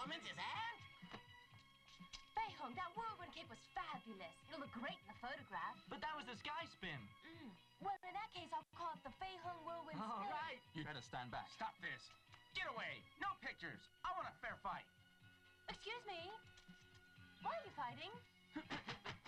performance, is that? Fei Hung, that whirlwind kick was fabulous. It'll look great in the photograph. But that was the sky spin. Well, in that case, I'll call it the Fei Hung whirlwind spin. All right. You better stand back. Stop this. Get away. No pictures. I want a fair fight. Excuse me. Why are you fighting?